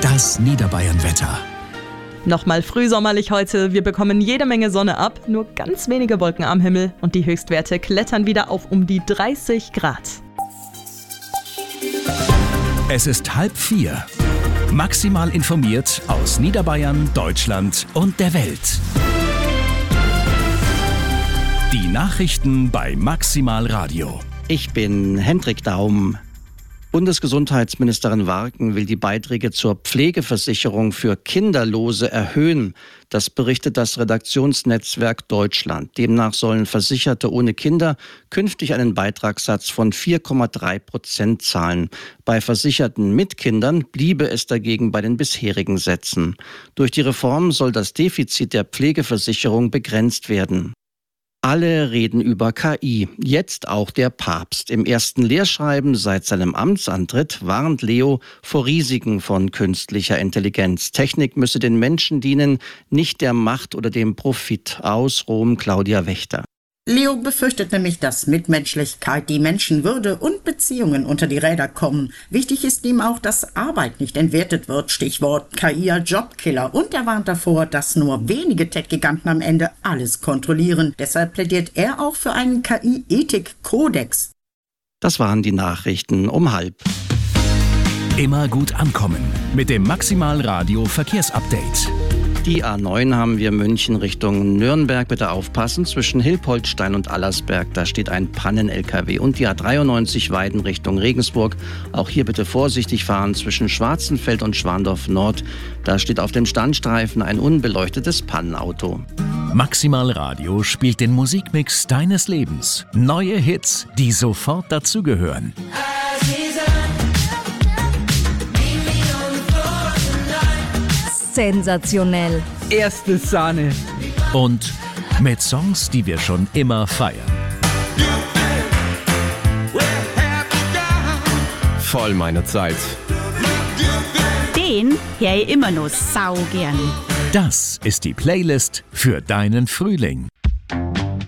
Das Niederbayern-Wetter. Nochmal frühsommerlich heute. Wir bekommen jede Menge Sonne ab, nur ganz wenige Wolken am Himmel und die Höchstwerte klettern wieder auf um die 30 Grad. Es ist 3:30. Maximal informiert aus Niederbayern, Deutschland und der Welt. Die Nachrichten bei Maximal Radio. Ich bin Hendrik Daum. Bundesgesundheitsministerin Warken will die Beiträge zur Pflegeversicherung für Kinderlose erhöhen. Das berichtet das Redaktionsnetzwerk Deutschland. Demnach sollen Versicherte ohne Kinder künftig einen Beitragssatz von 4,3% zahlen. Bei Versicherten mit Kindern bliebe es dagegen bei den bisherigen Sätzen. Durch die Reform soll das Defizit der Pflegeversicherung begrenzt werden. Alle reden über KI, jetzt auch der Papst. Im ersten Lehrschreiben seit seinem Amtsantritt warnt Leo vor Risiken von künstlicher Intelligenz. Technik müsse den Menschen dienen, nicht der Macht oder dem Profit. Aus Rom, Claudia Wächter. Leo befürchtet nämlich, dass Mitmenschlichkeit, die Menschenwürde und Beziehungen unter die Räder kommen. Wichtig ist ihm auch, dass Arbeit nicht entwertet wird, Stichwort KI als Jobkiller. Und er warnt davor, dass nur wenige Tech-Giganten am Ende alles kontrollieren. Deshalb plädiert er auch für einen KI-Ethik-Kodex. Das waren die Nachrichten um 3:30. Immer gut ankommen mit dem Maximal Radio Verkehrsupdate. Die A9 haben wir München Richtung Nürnberg. Bitte aufpassen, zwischen Hilpoltstein und Allersberg, da steht ein Pannen-LKW. Und die A93 Weiden Richtung Regensburg. Auch hier bitte vorsichtig fahren zwischen Schwarzenfeld und Schwandorf Nord. Da steht auf dem Standstreifen ein unbeleuctetes Pannenauto. Maximal Radio spielt den Musikmix deines Lebens. Neue Hits, die sofort dazugehören. Sensationell. Erste Sahne. Und mit Songs, die wir schon immer feiern. Voll meine Zeit. Den hör ich immer noch sau gern. Das ist die Playlist für deinen Frühling.